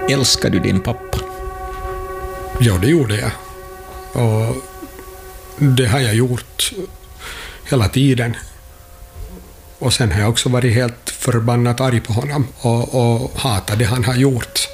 Älskar du din pappa? Ja, det gjorde jag. Och det har jag gjort hela tiden. Och sen har jag också varit helt förbannat arg på honom och hatat det han har gjort.